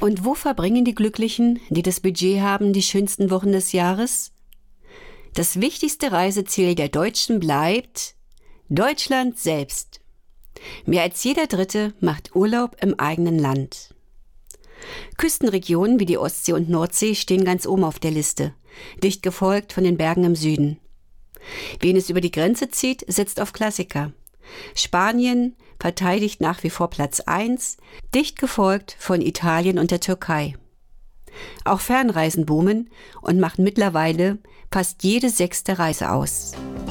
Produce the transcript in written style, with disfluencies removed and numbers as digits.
Und wo verbringen die Glücklichen, die das Budget haben, die schönsten Wochen des Jahres? Das wichtigste Reiseziel der Deutschen bleibt Deutschland selbst. Mehr als jeder Dritte macht Urlaub im eigenen Land. Küstenregionen wie die Ostsee und Nordsee stehen ganz oben auf der Liste, dicht gefolgt von den Bergen im Süden. Wen es über die Grenze zieht, setzt auf Klassiker. Spanien verteidigt nach wie vor Platz 1, dicht gefolgt von Italien und der Türkei. Auch Fernreisen boomen und machen mittlerweile fast jede 6. Reise aus.